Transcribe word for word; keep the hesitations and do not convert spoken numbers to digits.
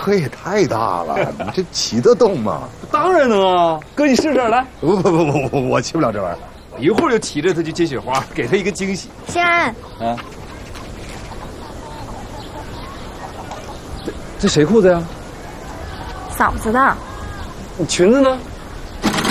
车也太大了，你这骑得动吗？ 当然能啊，哥你试试来。 不不不不不，我骑不了这玩意儿。 一会儿就骑着它去接雪花，给他一个惊喜。 欣然， 啊，这这谁裤子呀？ 嫂子的。 你裙子呢？